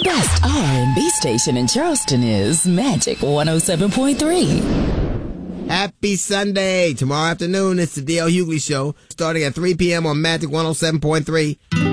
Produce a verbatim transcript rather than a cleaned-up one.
The best R and B station in Charleston is Magic one oh seven point three. Happy Sunday. Tomorrow afternoon, it's the D L Hughley Show, starting at three p.m. on Magic one oh seven point three.